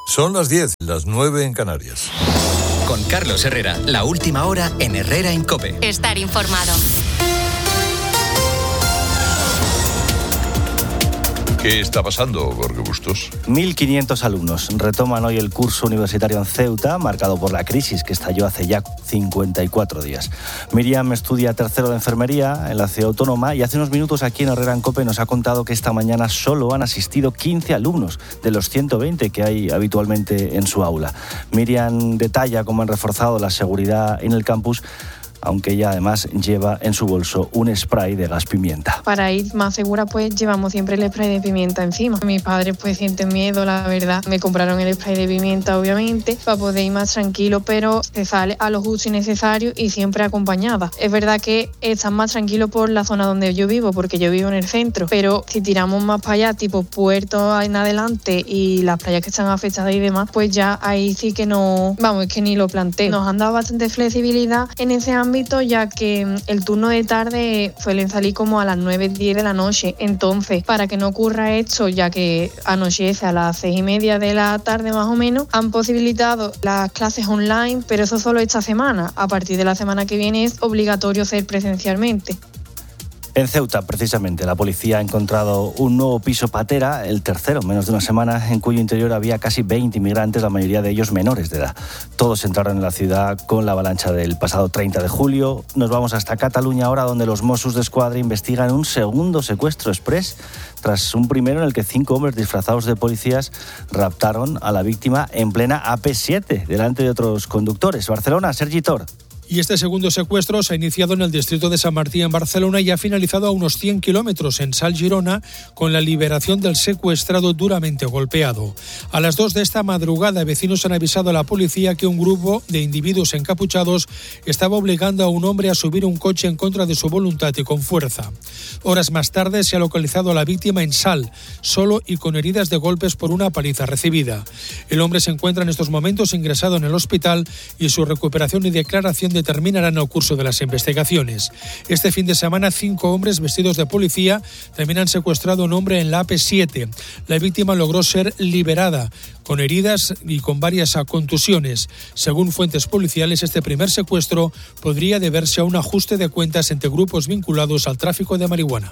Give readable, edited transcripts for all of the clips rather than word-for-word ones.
Son las 10, las 9 en Canarias. Con Carlos Herrera, la última hora en Herrera en COPE. Estar informado. ¿Qué está pasando, Jorge Bustos? 1.500 alumnos retoman hoy el curso universitario en Ceuta, marcado por la crisis que estalló hace ya 54 días. Miriam estudia tercero de enfermería en la ciudad autónoma y hace unos minutos aquí en Herrera en COPE nos ha contado que esta mañana solo han asistido 15 alumnos de los 120 que hay habitualmente en su aula. Miriam detalla cómo han reforzado la seguridad en el campus, aunque ella además lleva en su bolso un spray de gas pimienta. Para ir más segura, pues llevamos siempre el spray de pimienta encima. Mis padres pues sienten miedo, la verdad. Me compraron el spray de pimienta, obviamente, para poder ir más tranquilo, pero se sale a lo justo y necesario y siempre acompañada. Es verdad que están más tranquilos por la zona donde yo vivo, porque yo vivo en el centro, pero si tiramos más para allá, tipo Puerto en adelante y las playas que están afectadas y demás, pues ya ahí sí que no, es que ni lo planteo. Nos han dado bastante flexibilidad en ese ámbito, ya que el turno de tarde suelen salir como a las 9-10 de la noche. Entonces, para que no ocurra esto, ya que anochece a las 6:30 de la tarde más o menos, han posibilitado las clases online, pero eso solo esta semana. A partir de la semana que viene es obligatorio ser presencialmente. En Ceuta, precisamente, la policía ha encontrado un nuevo piso patera, el tercero en menos de una semana, en cuyo interior había casi 20 inmigrantes, la mayoría de ellos menores de edad. Todos entraron en la ciudad con la avalancha del pasado 30 de julio. Nos vamos hasta Cataluña ahora, donde los Mossos d'Esquadra investigan un segundo secuestro exprés, tras un primero en el que 5 hombres disfrazados de policías raptaron a la víctima en plena AP7, delante de otros conductores. Barcelona, Sergi Tor. Y este segundo secuestro se ha iniciado en el distrito de Sant Martí, en Barcelona, y ha finalizado a unos 100 kilómetros en Salt, Girona, con la liberación del secuestrado duramente golpeado. A las 2 de esta madrugada, vecinos han avisado a la policía que un grupo de individuos encapuchados estaba obligando a un hombre a subir un coche en contra de su voluntad y con fuerza. Horas más tarde se ha localizado a la víctima en Salt, solo y con heridas de golpes por una paliza recibida. El hombre se encuentra en estos momentos ingresado en el hospital y su recuperación y declaración determinarán el curso de las investigaciones. Este fin de semana, 5 hombres vestidos de policía también han secuestrado a un hombre en la AP7. La víctima logró ser liberada con heridas y con varias contusiones. Según fuentes policiales, este primer secuestro podría deberse a un ajuste de cuentas entre grupos vinculados al tráfico de marihuana.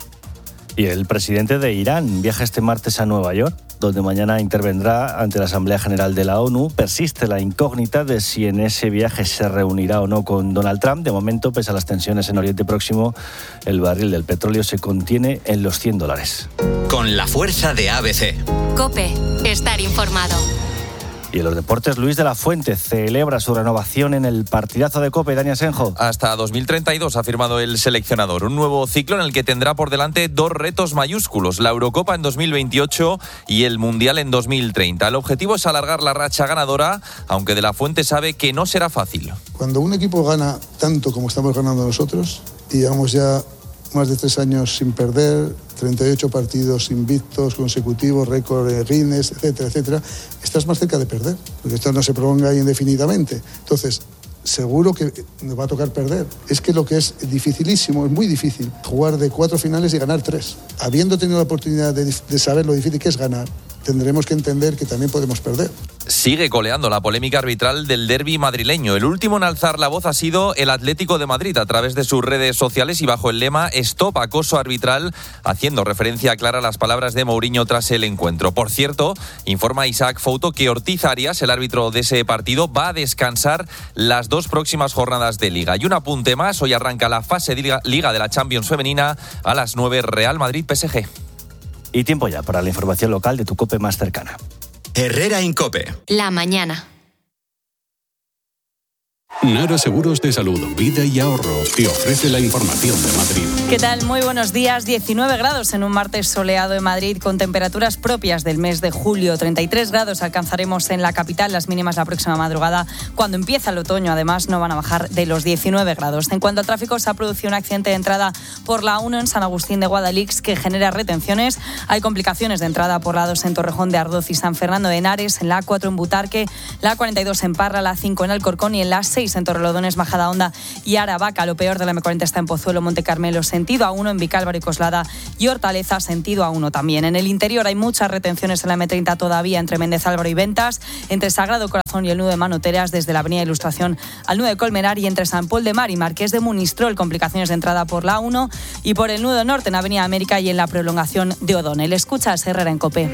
Y el presidente de Irán viaja este martes a Nueva York, donde mañana intervendrá ante la Asamblea General de la ONU. Persiste la incógnita de si en ese viaje se reunirá o no con Donald Trump. De momento, pese a las tensiones en Oriente Próximo, el barril del petróleo se contiene en los $100. Con la fuerza de ABC. COPE, estar informado. Y en los deportes, Luis de la Fuente celebra su renovación en el partidazo de COPE. Dani Asenjo. Hasta 2032 ha firmado el seleccionador. Un nuevo ciclo en el que tendrá por delante 2 retos mayúsculos: la Eurocopa en 2028 y el Mundial en 2030. El objetivo es alargar la racha ganadora, aunque de la Fuente sabe que no será fácil. Cuando un equipo gana tanto como estamos ganando nosotros, y llevamos ya más de 3 años sin perder, 38 partidos invictos consecutivos, récord Guinness, etcétera, etcétera, estás más cerca de perder, porque esto no se prolonga ahí indefinidamente. Entonces, seguro que nos va a tocar perder. Es que lo que es dificilísimo, es muy difícil, jugar de 4 finales y ganar 3. Habiendo tenido la oportunidad de saber lo difícil que es ganar, tendremos que entender que también podemos perder. Sigue coleando la polémica arbitral del derbi madrileño. El último en alzar la voz ha sido el Atlético de Madrid a través de sus redes sociales y bajo el lema Stop acoso arbitral, haciendo referencia clara a las palabras de Mourinho tras el encuentro. Por cierto, informa Isaac Fouto que Ortiz Arias, el árbitro de ese partido, va a descansar las 2 próximas jornadas de Liga. Y un apunte más, hoy arranca la fase de Liga de la Champions femenina a las 9, Real Madrid-PSG. Y tiempo ya para la información local de tu COPE más cercana. Herrera en COPE. La mañana. Nara Seguros de Salud, Vida y Ahorro te ofrece la información de Madrid. ¿Qué tal? Muy buenos días. 19 grados en un martes soleado en Madrid con temperaturas propias del mes de julio. 33 grados alcanzaremos en la capital, las mínimas la próxima madrugada. Cuando empieza el otoño, además, no van a bajar de los 19 grados. En cuanto al tráfico, se ha producido un accidente de entrada por la 1 en San Agustín de Guadalix que genera retenciones. Hay complicaciones de entrada por la 2 en Torrejón de Ardoz y San Fernando de Henares, en la A4 en Butarque, la A42 en Parra, la A5 en Alcorcón y en la A6 A6 en Torrelodones, Majadahonda y Aravaca. Lo peor de la M40 está en Pozuelo, Monte Carmelo, sentido A1, en Vicálvaro y Coslada y Hortaleza, sentido A1 también. En el interior hay muchas retenciones en la M30 todavía entre Méndez Álvaro y Ventas, entre Sagrado Corazón y el nudo de Manoteras, desde la avenida Ilustración al nudo de Colmenar, y entre San Pol de Mar y Marqués de Munistrol, complicaciones de entrada por la A1 y por el nudo norte en avenida América y en la prolongación de O'Donnell. Escuchas Herrera en COPE.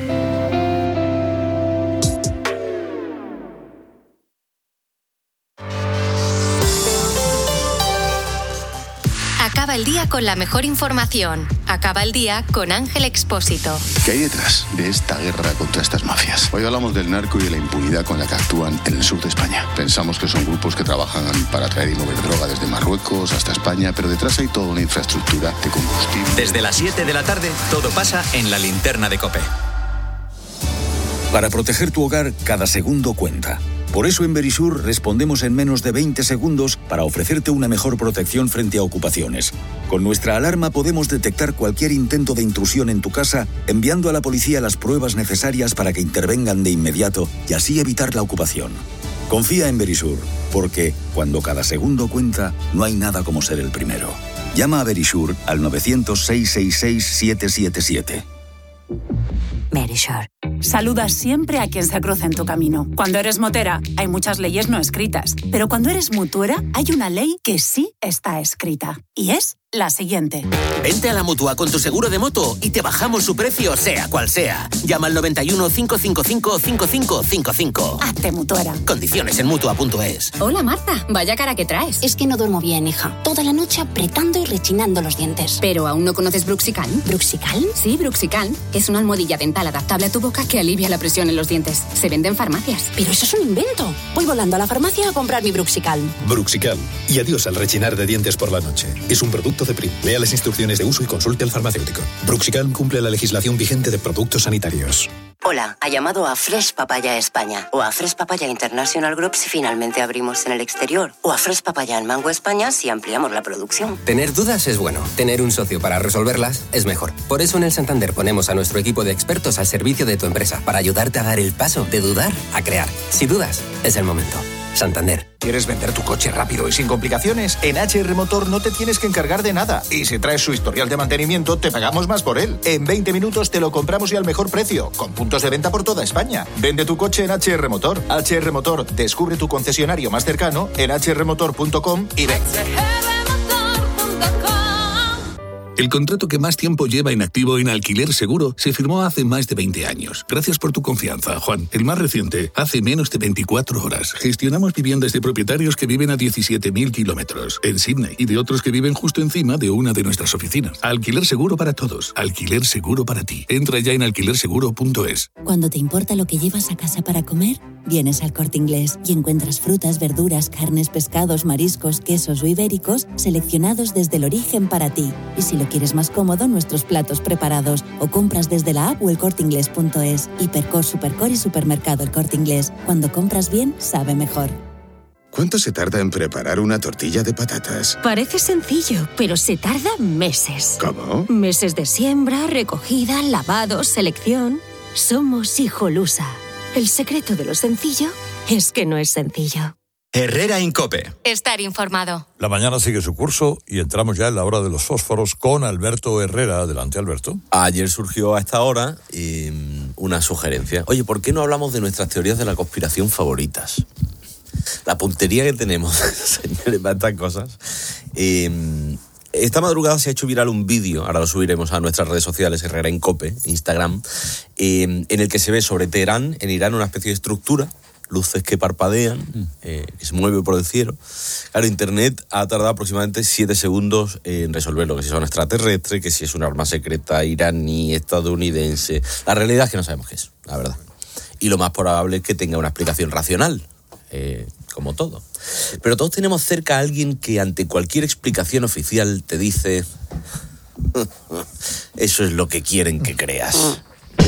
Acaba el día con la mejor información. Acaba el día con Ángel Expósito. ¿Qué hay detrás de esta guerra contra estas mafias? Hoy hablamos del narco y de la impunidad con la que actúan en el sur de España. Pensamos que son grupos que trabajan para traer y mover droga desde Marruecos hasta España, pero detrás hay toda una infraestructura de combustible. Desde las 7 de la tarde, todo pasa en la linterna de COPE. Para proteger tu hogar, cada segundo cuenta. Por eso en Verisur respondemos en menos de 20 segundos para ofrecerte una mejor protección frente a ocupaciones. Con nuestra alarma podemos detectar cualquier intento de intrusión en tu casa, enviando a la policía las pruebas necesarias para que intervengan de inmediato y así evitar la ocupación. Confía en Verisur, porque cuando cada segundo cuenta, no hay nada como ser el primero. Llama a Verisur al 900-666-777. Verisur. Saluda siempre a quien se cruza en tu camino. Cuando eres motera, hay muchas leyes no escritas. Pero cuando eres mutuera, hay una ley que sí está escrita. Y es la siguiente. Vente a la Mutua con tu seguro de moto y te bajamos su precio, sea cual sea. Llama al 91 555 5555. Hazte mutuera. Condiciones en Mutua.es. Hola Marta, vaya cara que traes. Es que no duermo bien, hija. Toda la noche apretando y rechinando los dientes. ¿Pero aún no conoces Bruxicalm? ¿Bruxicalm? Sí, Bruxicalm. Es una almohadilla dental adaptable a tu boca que alivia la presión en los dientes. Se vende en farmacias. Pero eso es un invento. Voy volando a la farmacia a comprar mi Bruxicalm. Bruxicalm. Y adiós al rechinar de dientes por la noche. Es un producto de Prim. Lea las instrucciones de uso y consulte al farmacéutico. Bruxicalm cumple la legislación vigente de productos sanitarios. Hola, ha llamado a Fresh Papaya España o a Fresh Papaya International Group si finalmente abrimos en el exterior, o a Fresh Papaya en Mango España si ampliamos la producción. Tener dudas es bueno, tener un socio para resolverlas es mejor. Por eso en el Santander ponemos a nuestro equipo de expertos al servicio de tu empresa para ayudarte a dar el paso de dudar a crear. Si dudas, es el momento. Santander. ¿Quieres vender tu coche rápido y sin complicaciones? En HR Motor no te tienes que encargar de nada. Y si traes su historial de mantenimiento, te pagamos más por él. En 20 minutos te lo compramos y al mejor precio, con puntos de venta por toda España. Vende tu coche en HR Motor. HR Motor, descubre tu concesionario más cercano en hrmotor.com y ven. El contrato que más tiempo lleva en activo en Alquiler Seguro se firmó hace más de 20 años. Gracias por tu confianza, Juan. El más reciente, hace menos de 24 horas. Gestionamos viviendas de propietarios que viven a 17.000 kilómetros en Sydney y de otros que viven justo encima de una de nuestras oficinas. Alquiler Seguro para todos. Alquiler Seguro para ti. Entra ya en alquilerseguro.es. Cuando te importa lo que llevas a casa para comer, vienes al Corte Inglés y encuentras frutas, verduras, carnes, pescados, mariscos, quesos o ibéricos seleccionados desde el origen para ti. Y si lo quieres más cómodo, nuestros platos preparados, o compras desde la app o elcorteinglés.es. Hipercor, Supercor y Supermercado El Corte Inglés. Cuando compras bien, sabe mejor. ¿Cuánto se tarda en preparar una tortilla de patatas? Parece sencillo, pero se tarda meses. ¿Cómo? Meses de siembra, recogida, lavado, selección. Somos Hijolusa. El secreto de lo sencillo es que no es sencillo. Herrera en COPE. Estar informado. La mañana sigue su curso y entramos ya en la hora de los fósforos con Alberto Herrera. Adelante, Alberto. Ayer surgió a esta hora una sugerencia. Oye, ¿por qué no hablamos de nuestras teorías de la conspiración favoritas? La puntería que tenemos, señores, para estas cosas. Esta madrugada se ha hecho viral un vídeo, ahora lo subiremos a nuestras redes sociales, Herrera en COPE, Instagram, en el que se ve sobre Teherán, en Irán, una especie de estructura, luces que parpadean, que se mueve por el cielo. Claro, Internet ha tardado aproximadamente 7 segundos en resolverlo, que si son extraterrestres, que si es un arma secreta iraní, estadounidense. La realidad es que no sabemos qué es, la verdad. Y lo más probable es que tenga una explicación racional, como todo. Pero todos tenemos cerca a alguien que ante cualquier explicación oficial te dice: eso es lo que quieren que creas.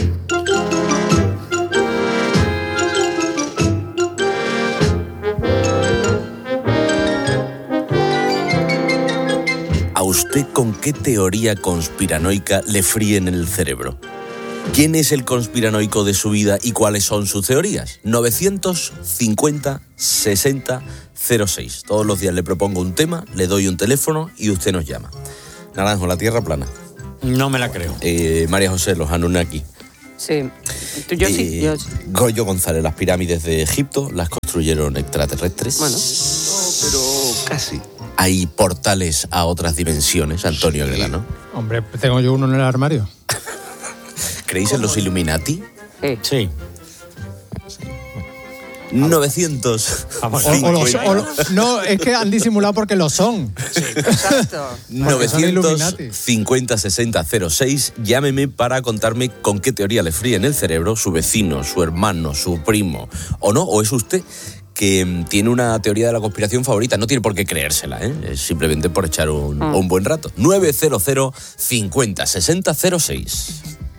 ¿A usted con qué teoría conspiranoica le fríen el cerebro? ¿Quién es el conspiranoico de su vida y cuáles son sus teorías? 950 60 6006. Todos los días le propongo un tema, le doy un teléfono y usted nos llama. Naranjo, la Tierra plana. No me la creo. María José, los Anunnaki. Sí, yo sí. Goyo González, las pirámides de Egipto las construyeron extraterrestres. Bueno. No, pero casi. Hay portales a otras dimensiones, Antonio Aguilar, ¿no? Hombre, tengo yo uno en el armario. ¿Creéis en los Illuminati? Sí. 900. No, es que han disimulado porque lo son. Sí, exacto. 950-6006. Llámeme para contarme con qué teoría le fríe en el cerebro su vecino, su hermano, su primo. ¿O no? ¿O es usted que tiene una teoría de la conspiración favorita? No tiene por qué creérsela, ¿eh? Es simplemente por echar un buen rato. 900-50-6006.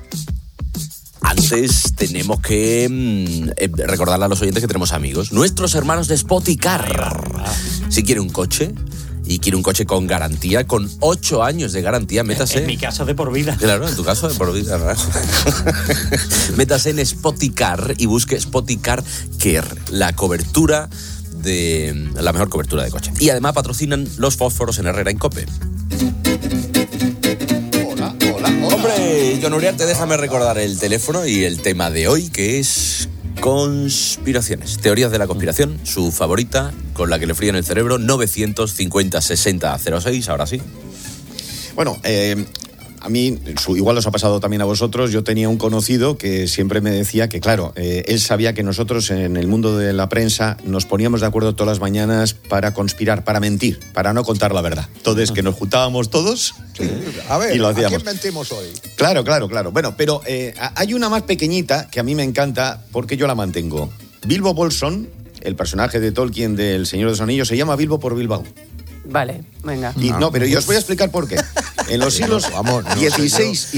Antes tenemos que recordarle a los oyentes que tenemos amigos. Nuestros hermanos de Spoticar. Si quiere un coche y quiere un coche con garantía, con 8 años de garantía, métase... En mi caso de por vida. Claro, en tu caso de por vida. Métase en Spoticar y busque Spoticar Care, la cobertura de... la mejor cobertura de coche. Y además patrocinan los fósforos en Herrera en COPE. Hombre, John Uriarte, déjame recordar el teléfono y el tema de hoy, que es conspiraciones, teorías de la conspiración, su favorita, con la que le fríen el cerebro, 950-6006, ahora sí. Bueno, a mí, igual os ha pasado también a vosotros, yo tenía un conocido que siempre me decía que, claro, él sabía que nosotros en el mundo de la prensa nos poníamos de acuerdo todas las mañanas para conspirar, para mentir, para no contar la verdad. Entonces, que nos juntábamos todos a ver, y lo hacíamos. ¿A quién mentimos hoy? Claro. Bueno, pero hay una más pequeñita que a mí me encanta porque yo la mantengo. Bilbo Bolsón, el personaje de Tolkien del Señor de los Anillos, se llama Bilbo por Bilbao. Vale, venga. Y no, pero yo os voy a explicar por qué. En los siglos XVI y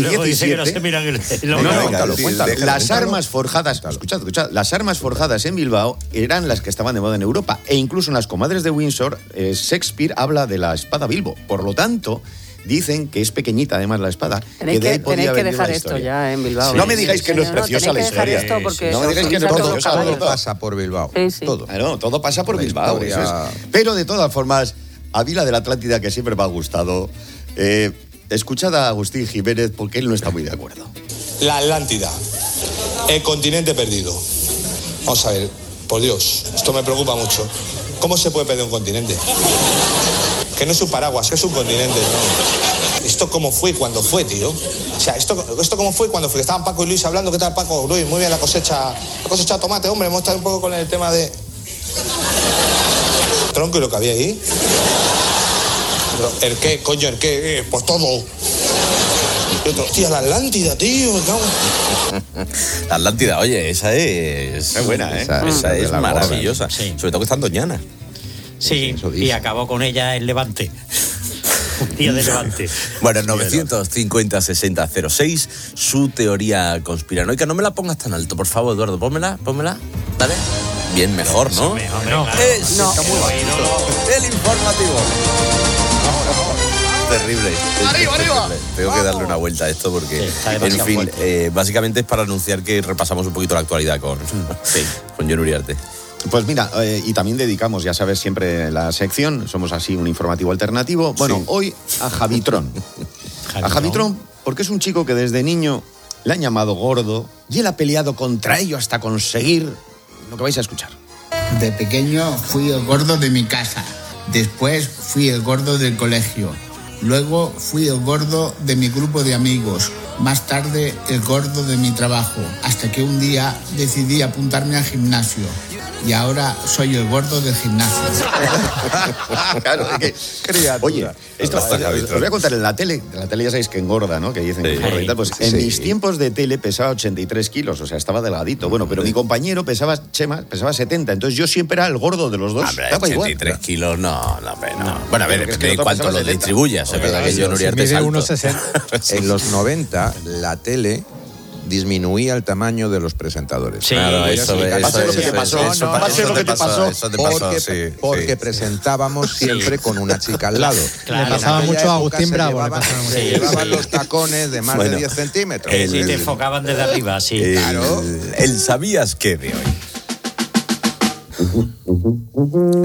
XVII, las armas forjadas, escuchad, las armas forjadas en Bilbao eran las que estaban de moda en Europa. E incluso en las comadres de Windsor, Shakespeare habla de la espada Bilbo. Por lo tanto, dicen que es pequeñita además la espada. Tenéis que dejar esto ya en Bilbao. Sí. No me digáis que no es preciosa la historia. No me digáis que no es preciosa. Todo pasa por Bilbao. Sí. Todo. Claro, todo pasa por Bilbao. Pero de todas formas, a mí la de la Atlántida, que siempre me ha gustado, escuchad a Agustín Jiménez porque él no está muy de acuerdo. La Atlántida, el continente perdido. Vamos a ver, por Dios, esto me preocupa mucho. ¿Cómo se puede perder un continente? Que no es un paraguas, que es un continente, ¿no? ¿Esto cómo fue y cuándo fue, tío? O sea, ¿esto cómo fue y cuándo fue? Estaban Paco y Luis hablando. ¿Qué tal, Paco? Luis, muy bien la cosecha de tomate, hombre. Hemos estado un poco con el tema de... tronco y lo que había ahí. ¿El qué, coño? ¿El qué? Pues todo. Y otro, tía, la Atlántida, tío. La Atlántida, oye, esa es buena, ¿eh? Esa es maravillosa. Sí. Sobre todo que está en Doñana. Sí, y acabó con ella el Levante. Un día de Levante. Bueno, 950-6006, su teoría conspiranoica. No me la pongas tan alto, por favor, Eduardo. Pónmela. Dale. Bien, mejor, ¿no? Mejor, no. Está muy bajito. El informativo. Terrible. Arriba. Tengo que darle una vuelta a esto porque, en fin, básicamente es para anunciar que repasamos un poquito la actualidad con John Uriarte. Pues mira, y también dedicamos, ya sabes, siempre la sección, somos así un informativo alternativo. Bueno, hoy a Javitrón. A Javitrón, porque es un chico que desde niño le han llamado gordo y él ha peleado contra ello hasta conseguir lo que vais a escuchar. De pequeño fui el gordo de mi casa, después fui el gordo del colegio, luego fui el gordo de mi grupo de amigos, más tarde el gordo de mi trabajo, hasta que un día decidí apuntarme al gimnasio. Y ahora soy el gordo del gimnasio. Claro, es que... Oye, esto os voy a contar en la tele. En la tele ya sabéis que engorda, ¿no? Que dicen que engorda y tal. Pues en mis tiempos de tele pesaba 83 kilos, o sea, estaba delgadito. Bueno, pero mi compañero pesaba 70. Entonces yo siempre era el gordo de los dos. Hombre, 83 kilos, no. Bueno, a ver, es que cuánto lo distribuyas. Es verdad que John Uriarte es alto. 1,60. En los 90, la tele disminuía el tamaño de los presentadores. Sí, claro, eso te pasó. Porque presentábamos siempre con una chica al lado. Claro. Le pasaba mucho a Agustín Bravo. Se llevaban los tacones de más de 10 centímetros. Sí, te enfocaban desde arriba, sí. Claro. El ¿sabías qué de hoy?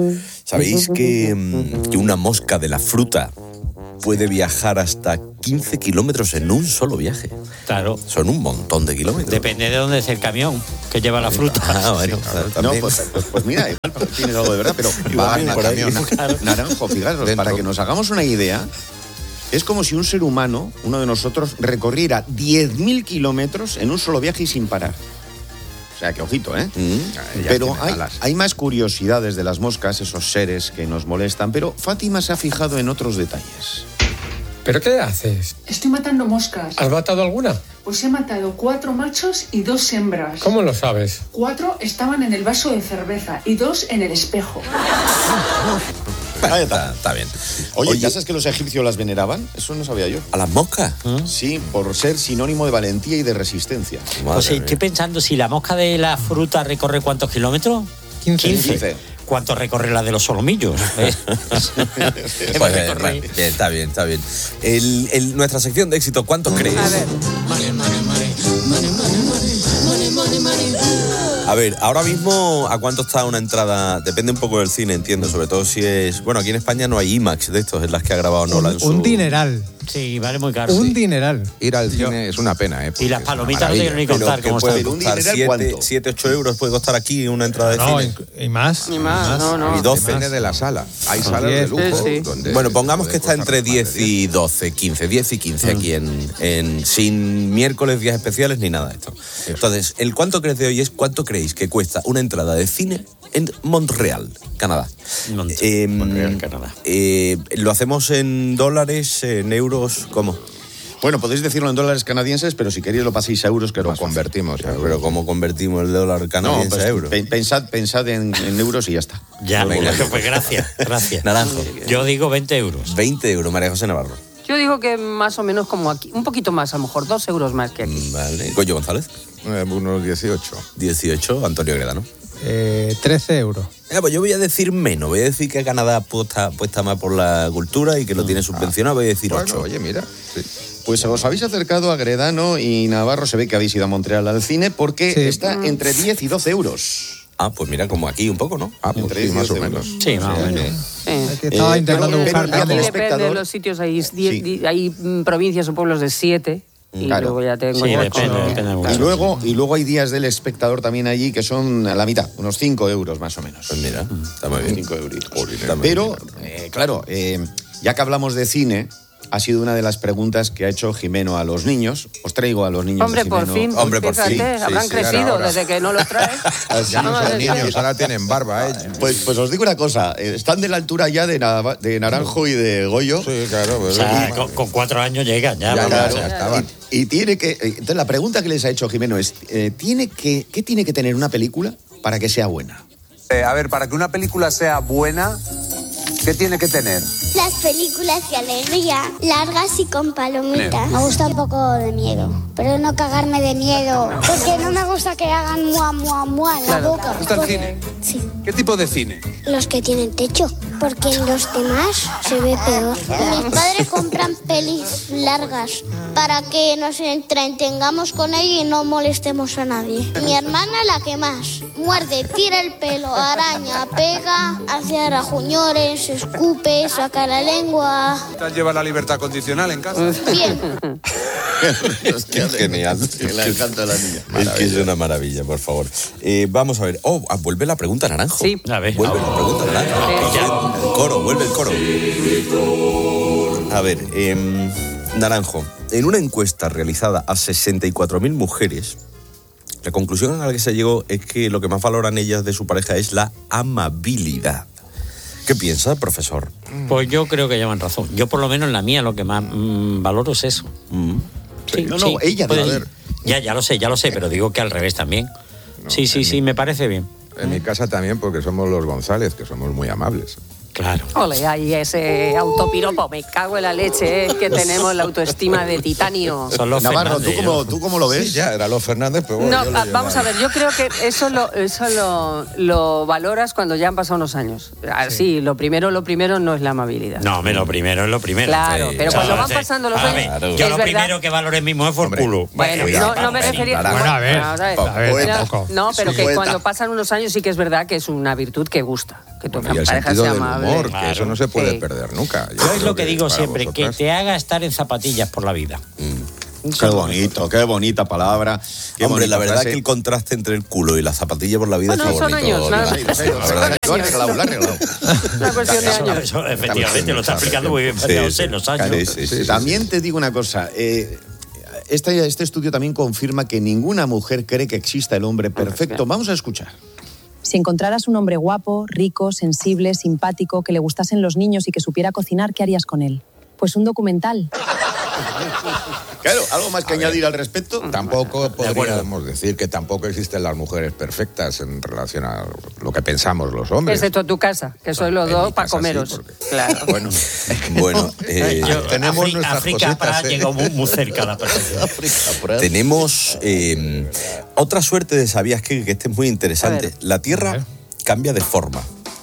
¿Sabéis que una mosca de la fruta puede viajar hasta 15 kilómetros en un solo viaje? Claro. Son un montón de kilómetros. Depende de dónde es el camión que lleva la fruta. Ah, bueno, claro, también. No, pues mira, tienes algo de verdad, pero va por ahí. Naranjo, fijaros, para que nos hagamos una idea, es como si un ser humano, uno de nosotros, recorriera 10.000 kilómetros en un solo viaje y sin parar. O sea, que ojito, ¿eh? Pero hay más curiosidades de las moscas, esos seres que nos molestan, pero Fátima se ha fijado en otros detalles. ¿Pero qué haces? Estoy matando moscas. ¿Has matado alguna? Pues he matado 4 machos y 2 hembras. ¿Cómo lo sabes? 4 estaban en el vaso de cerveza y 2 en el espejo. Ahí está. Está bien. Oye, ¿ya sabes que los egipcios las veneraban? Eso no sabía yo. ¿A las moscas? Sí, por ser sinónimo de valentía y de resistencia. Pues estoy pensando, si la mosca de la fruta recorre ¿cuántos kilómetros? 15. ¿Cuánto recorre la de los solomillos? Bien, está bien. Nuestra sección de éxito, ¿cuánto crees? A ver, ahora mismo, ¿a cuánto está una entrada? Depende un poco del cine, entiendo, sobre todo si es... Bueno, aquí en España no hay IMAX de estos, en las que ha grabado Nolan. Un dineral. Sí, vale muy caro. Un dineral. Ir al cine es una pena, ¿eh? Y las palomitas no tienen ni contar cómo están. ¿Un dineral cuánto? 7, 8 euros puede costar aquí una entrada de cine. Y más. Ni más, no. Y 12. Depende de la sala. Hay salas de lujo. Sí. Donde Bueno, pongamos que está entre 10 y 12, 15. 10 y 15 aquí sin miércoles, días especiales ni nada de esto. Entonces, el cuánto crees de hoy es cuánto creéis que cuesta una entrada de cine en Montreal, Canadá. Montreal, Canadá. ¿Lo hacemos en dólares, en euros? ¿Cómo? Bueno, podéis decirlo en dólares canadienses, pero si queréis lo paséis a euros, que lo convertimos. Pero ¿cómo convertimos el dólar canadiense a euros? Pensad en euros y ya está. Ya, pues gracias. Naranjo. Yo digo 20 euros. 20 euros, María José Navarro. Yo digo que más o menos como aquí, un poquito más, a lo mejor 2 euros más que aquí. Vale. Goyo González. Unos 18. 18, Antonio Gredano. 13 euros. Pues yo voy a decir menos. Voy a decir que Canadá apuesta más por la cultura y que lo tiene subvencionado. Voy a decir 8. Bueno, oye, mira. Sí. Pues os habéis acercado a Gredano y Navarro. Se ve que habéis ido a Montreal al cine porque está entre 10 y 12 euros. Ah, pues mira, como aquí un poco, ¿no? Ah, pues sí, más o menos. Sí, más o menos. Estaba intentando buscar. Depende de los sitios, hay provincias o pueblos de 7. Y luego ya tengo y luego hay días del espectador también allí que son a la mitad, unos 5 euros más o menos. Pues mira, está muy bien. 5 euros. Pero, claro, ya que hablamos de cine, ha sido una de las preguntas que ha hecho Jimeno a los niños. Os traigo a los niños. Hombre, de por fin. Hombre, por fin. Habrán crecido desde que no los traes. Ya no son niños, ahora tienen barba, ¿eh? Pues os digo una cosa, están de la altura ya de Naranjo y de Goyo. Sí, claro. O sea, con 4 años llegan ya. Ya estaban. Y tiene que... Entonces la pregunta que les ha hecho Jimeno es, ¿qué tiene que tener una película para que sea buena? A ver, para que una película sea buena, ¿qué tiene que tener? Las películas de alegría, largas y con palomitas. Me gusta un poco de miedo, pero no cagarme de miedo, porque no me gusta que hagan mua, mua, mua en la boca. ¿Te gusta el cine? Sí. ¿Qué tipo de cine? Los que tienen techo, porque en los demás se ve peor. Mis padres compran pelis largas para que nos entretengamos con ella y no molestemos a nadie. Mi hermana la que más. Muerde, tira el pelo, araña, pega, hace rajuñores, escupe, saca la lengua. ¿Lleva la libertad condicional en casa? Bien. Es que genial. Le encanta a la niña. Es que es una maravilla, por favor. Vamos a ver. Vuelve la pregunta, Naranjo. Sí. A ver. Vuelve la pregunta, Naranjo. El coro, vuelve el coro. A ver, Naranjo. En una encuesta realizada a 64.000 mujeres, la conclusión a la que se llegó es que lo que más valoran ellas de su pareja es la amabilidad. ¿Qué piensa, profesor? Pues yo creo que llevan razón. Yo, por lo menos en la mía, lo que más valoro es eso. Sí, ella puede, debe haber. Ya lo sé, pero digo que al revés también. Sí, me parece bien. En mi casa también, porque somos los González, que somos muy amables. Claro. Ole, ahí ese autopiropo, me cago en la leche, que tenemos la autoestima de titanio. Son los Navarro, Fernández, ¿tú cómo lo ves? Sí, ya, era los Fernández, pero bueno. No, vamos a ver, yo creo que eso lo valoras cuando ya han pasado unos años. Sí, lo primero no es la amabilidad. No, lo primero es lo primero. Claro, pero cuando van pasando los años... Claro. Yo lo primero que valoré mismo es por culo. Bueno, no me refería... Bueno, a ver, no, pero que cuando pasan unos años sí que es verdad que es una virtud que gusta. Que tu pareja sea amable. Humor, que eso no se puede perder nunca. Yo es lo que digo siempre, que te haga estar en zapatillas por la vida. Qué bonito, qué bonita palabra. Qué Hombre, la verdad frase. que el contraste entre el culo y la zapatilla por la vida es muy bonito. Son años, nada. Lo has arreglado. Una cuestión de años. Eso, efectivamente, lo está explicando muy bien, María José, los años. También te digo una cosa. Este estudio también confirma que ninguna mujer cree que exista el hombre perfecto. Vamos a escuchar. Si encontraras un hombre guapo, rico, sensible, simpático, que le gustasen los niños y que supiera cocinar, ¿qué harías con él? Pues un documental. Claro, ¿algo más que añadir al respecto? Tampoco podríamos decir que tampoco existen las mujeres perfectas en relación a lo que pensamos los hombres. Excepto tu casa, que sois los dos para comeros. Sí, claro. Bueno, tenemos nuestras África cositas. llegó muy cerca a la perfección. tenemos otra suerte de sabías que este es muy interesante. La Tierra cambia de forma.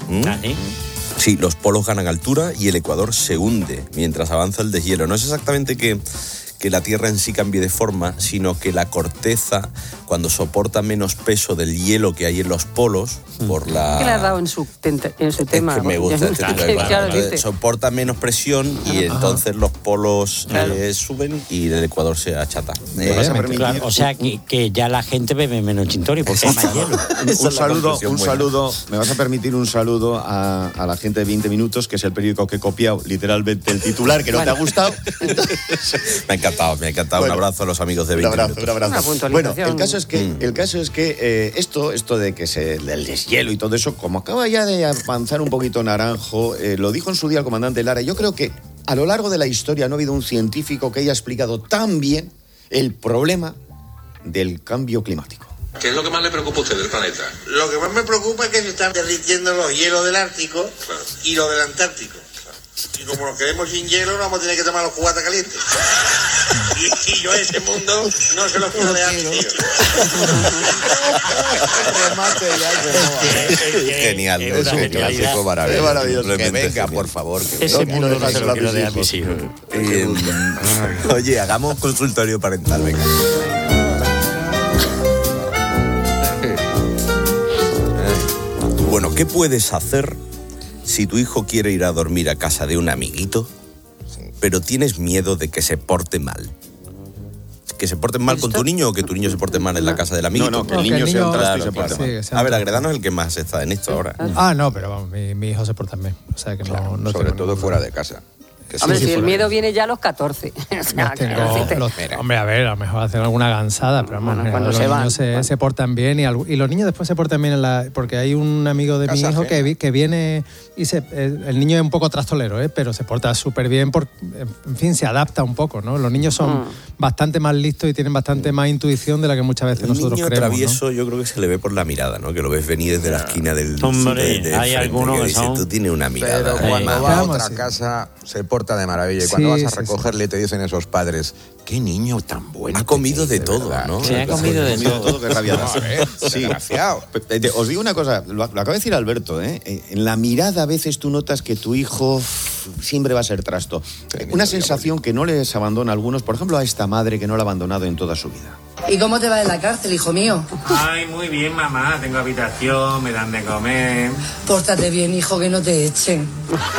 Sí, los polos ganan altura y el ecuador se hunde mientras avanza el deshielo. No es exactamente que la Tierra en sí cambie de forma, sino que la corteza, cuando soporta menos peso del hielo que hay en los polos, por la... ¿Qué le has dado en su tema? Es que me gusta este tipo de cosas. Entonces, soporta menos presión y entonces los polos suben y el ecuador se achata. Claro, o sea que ya la gente bebe menos chintori porque hay más hielo. Un saludo, me vas a permitir un saludo a la gente de 20 Minutos, que es el periódico que he copiado literalmente el titular, que no te ha gustado. Me ha encantado. Bueno, un abrazo a los amigos de 20 Minutos. Un abrazo. Bueno, el caso es que esto de que del deshielo y todo eso, como acaba ya de avanzar un poquito Naranjo, lo dijo en su día el comandante Lara, yo creo que a lo largo de la historia no ha habido un científico que haya explicado tan bien el problema del cambio climático. ¿Qué es lo que más le preocupa a usted del planeta? Lo que más me preocupa es que se están derritiendo los hielos del Ártico y los del Antártico. Y como nos quedemos sin hielo, no vamos a tener que tomar los cubatas calientes. Y yo ese mundo no se lo quiero dejar, tío. Genial, es un clásico maravilloso. Que venga, por favor. Ese mundo no se lo quiero dejar a mis hijos. Oye, hagamos consultorio parental, venga. Bueno, ¿qué puedes hacer si tu hijo quiere ir a dormir a casa de un amiguito, pero tienes miedo de que se porte mal? ¿Que se porten mal con tu niño o que tu niño se porte mal en la casa del amiguito? No, que el niño sea un trasto y se porte mal. Sí, a ver, Agredano es el que más está en esto ahora. No, pero vamos, mi hijo se porta bien. O sea que no sobre todo fuera de casa. Hombre, si el miedo viene ya a los 14. Hombre, a ver, a lo mejor hacen alguna gansada, pero cuando los niños se portan bien y los niños después se portan bien porque hay un amigo de mi hijo que viene y el niño es un poco trastolero, pero se porta súper bien, en fin, se adapta un poco, ¿no? Los niños son bastante más listos y tienen bastante más intuición de la que muchas veces nosotros creemos. El niño travieso, ¿no? Yo creo que se le ve por la mirada, ¿no? Que lo ves venir desde la esquina del... Hombre, hay algunos que dice, tú tienes una mirada. Pero cuando va a otra casa se porta de maravilla y cuando vas a recogerle te dicen esos padres, qué niño tan bueno. Ha comido de todo, ¿no? Sí, ha comido de todo. Qué rabia. Sí, desgraciado. Os digo una cosa, lo acaba de decir Alberto, en la mirada a veces tú notas que tu hijo siempre va a ser trasto. Una sensación que no les abandona a algunos, por ejemplo a esta madre que no la ha abandonado en toda su vida. ¿Y cómo te va en la cárcel, hijo mío? Ay, muy bien, mamá. Tengo habitación, me dan de comer. Pórtate bien, hijo, que no te echen.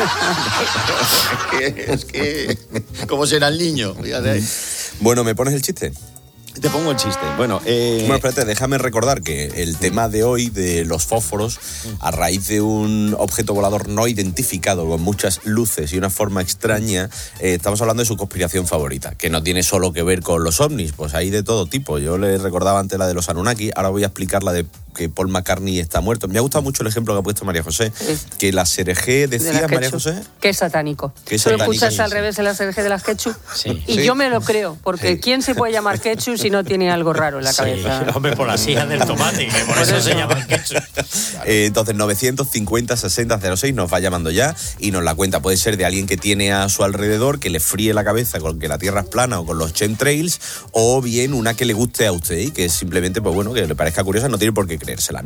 Es que ¿cómo será el niño? Fíjate. Bueno, ¿me pones el chiste? Te pongo el chiste. Bueno, espérate, déjame recordar que el tema de hoy de los fósforos, a raíz de un objeto volador no identificado con muchas luces y una forma extraña, estamos hablando de su conspiración favorita, que no tiene solo que ver con los ovnis, pues hay de todo tipo. Yo les recordaba antes la de los Anunnaki, ahora voy a explicar la de que Paul McCartney está muerto. Me ha gustado mucho el ejemplo que ha puesto María José, que la SRG decía, María José... Que es satánico. ¿Tú lo escuchas al revés en la SRG de las Ketchup? Sí. Y yo me lo creo, porque ¿quién se puede llamar Ketchup si no tiene algo raro en la cabeza? Hombre, por las hijas del tomate, que por eso se llama Ketchup. Entonces 950-60-06 nos va llamando ya y nos la cuenta. Puede ser de alguien que tiene a su alrededor, que le fríe la cabeza con que la Tierra es plana o con los chemtrails, o bien una que le guste a usted y que simplemente, pues bueno, que le parezca curiosa, no tiene por qué creérsela.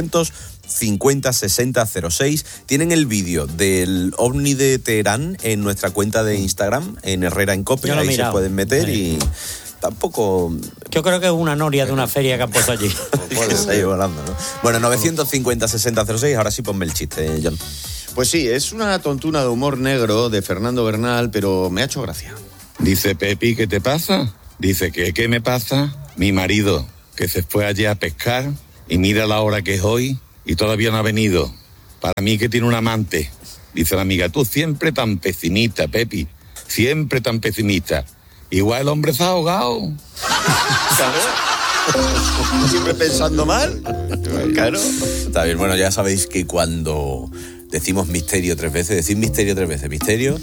950-60-06. Tienen el vídeo del ovni de Teherán en nuestra cuenta de Instagram, en Herrera en Cope. Ahí se pueden meter y tampoco... Yo creo que es una noria de una feria que han puesto allí. Puedes ir volando, ¿no? Bueno, 950-60-06. Ahora sí ponme el chiste, John. Pues sí, es una tontuna de humor negro de Fernando Bernal, pero me ha hecho gracia. Dice Pepi, ¿qué te pasa? Dice que, ¿qué me pasa? Mi marido, que se fue allá a pescar y mira la hora que es hoy y todavía no ha venido. Para mí que tiene un amante. Dice la amiga, tú siempre tan pesimista, Pepi, siempre tan pesimista. Igual el hombre se ha ahogado. Siempre pensando mal. Claro. Está bien, bueno, ya sabéis que cuando decimos misterio 3 veces, decid misterio 3 veces. Misterio.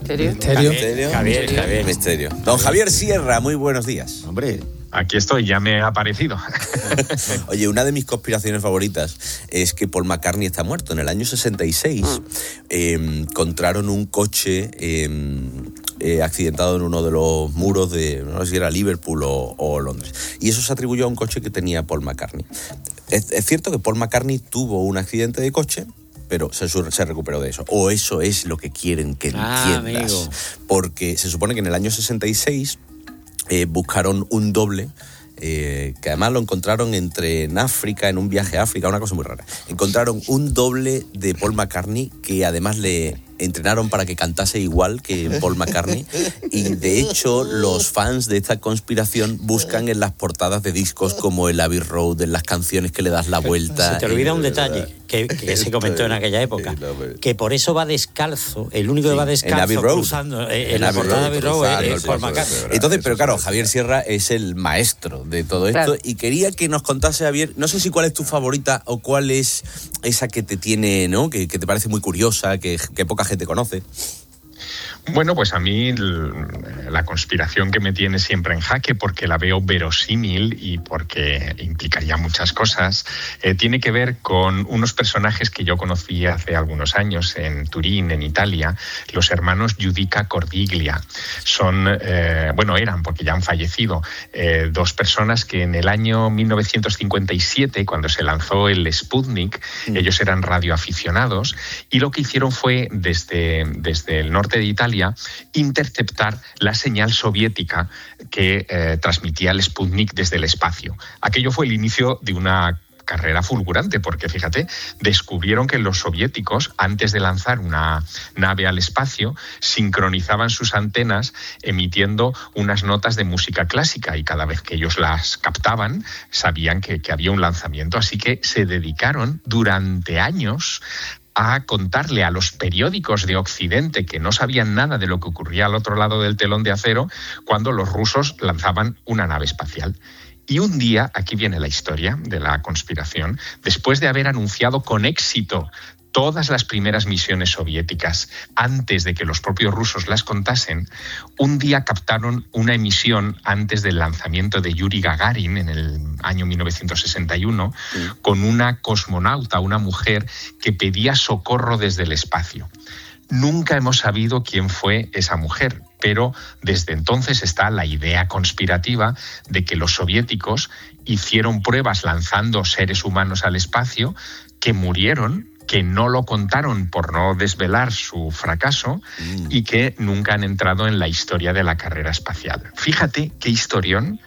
Javier. Misterio. Don Javier Sierra, muy buenos días. Hombre. Aquí estoy, ya me ha aparecido. Oye, una de mis conspiraciones favoritas es que Paul McCartney está muerto. En el año 66 encontraron un coche accidentado en uno de los muros de, no sé si era Liverpool o Londres. Y eso se atribuyó a un coche que tenía Paul McCartney. Es cierto que Paul McCartney tuvo un accidente de coche, pero se recuperó de eso. O eso es lo que quieren que entiendas. Amigo. Porque se supone que en el año 66... buscaron un doble, que además lo encontraron en África, en un viaje a África, una cosa muy rara. Encontraron un doble de Paul McCartney que además le entrenaron para que cantase igual que Paul McCartney, y de hecho los fans de esta conspiración buscan en las portadas de discos como el Abbey Road, en las canciones que le das la vuelta. Se te olvida un detalle que se comentó en aquella época, que por eso va descalzo, el único que va descalzo cruzando en la portada de Abbey Road es Paul McCartney. Entonces, pero claro, Javier Sierra es el maestro de todo esto, claro. Y quería que nos contase, Javier, no sé si cuál es tu favorita o cuál es esa que te tiene, ¿no? Que te parece muy curiosa, que poca gente conoce. Bueno, pues a mí la conspiración que me tiene siempre en jaque, porque la veo verosímil y porque implicaría muchas cosas, tiene que ver con unos personajes que yo conocí hace algunos años en Turín, en Italia, los hermanos Giudica Cordiglia. Son, eran, porque ya han fallecido, dos personas que en el año 1957, cuando se lanzó el Sputnik, ellos eran radioaficionados y lo que hicieron fue desde el norte de Italia interceptar la señal soviética que transmitía el Sputnik desde el espacio. Aquello fue el inicio de una carrera fulgurante, porque fíjate, descubrieron que los soviéticos, antes de lanzar una nave al espacio, sincronizaban sus antenas emitiendo unas notas de música clásica, y cada vez que ellos las captaban sabían que había un lanzamiento, así que se dedicaron durante años a contarle a los periódicos de Occidente, que no sabían nada de lo que ocurría al otro lado del telón de acero, cuando los rusos lanzaban una nave espacial. Y un día, aquí viene la historia de la conspiración, después de haber anunciado con éxito todas las primeras misiones soviéticas, antes de que los propios rusos las contasen, un día captaron una emisión antes del lanzamiento de Yuri Gagarin en el año 1961, con una cosmonauta, una mujer que pedía socorro desde el espacio. Nunca hemos sabido quién fue esa mujer, pero desde entonces está la idea conspirativa de que los soviéticos hicieron pruebas lanzando seres humanos al espacio que murieron, que no lo contaron por no desvelar su fracaso y que nunca han entrado en la historia de la carrera espacial. Fíjate qué historión,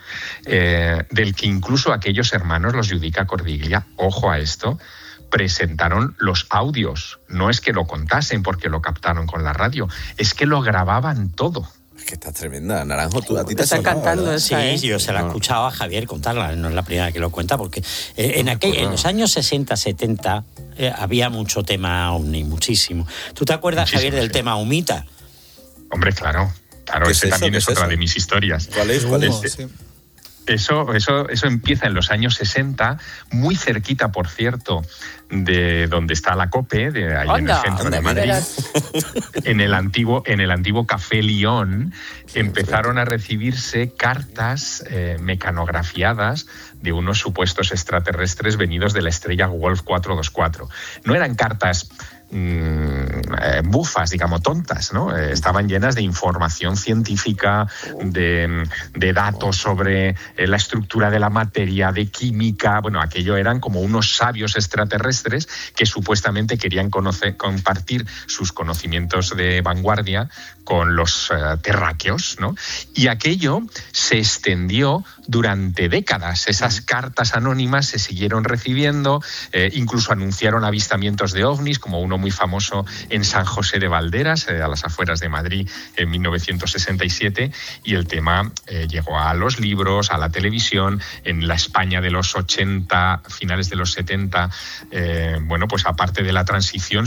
del que incluso aquellos hermanos, los Giudica Cordiglia, ojo a esto, presentaron los audios. No es que lo contasen porque lo captaron con la radio, es que lo grababan todo. Es que está tremenda, Naranjo, tú a ti te está sonaba, cantando ¿verdad? esa, Sí, yo se la escuchaba a Javier contarla, no es la primera que lo cuenta, porque en los años 60, 70 había mucho tema ovni, muchísimo. ¿Tú te acuerdas, muchísimo, Javier, del tema Humita? Hombre, claro, ese también es otra de mis historias. ¿Cuál es? Sí. Eso empieza en los años 60, muy cerquita, por cierto, de donde está la COPE, de ahí en el centro de Madrid. En el antiguo Café Lión empezaron a recibirse cartas mecanografiadas de unos supuestos extraterrestres venidos de la estrella Wolf 424. No eran cartas bufas, digamos, tontas, ¿no? Estaban llenas de información científica, de datos sobre la estructura de la materia, de química. Bueno, aquello eran como unos sabios extraterrestres que supuestamente querían compartir sus conocimientos de vanguardia con los terráqueos, ¿no? Y aquello se extendió durante décadas. Esas cartas anónimas se siguieron recibiendo, incluso anunciaron avistamientos de ovnis, como uno muy famoso en San José de Valderas, a las afueras de Madrid, en 1967, y el tema llegó a los libros, a la televisión. En la España de los 80, finales de los 70, bueno, pues aparte de la transición,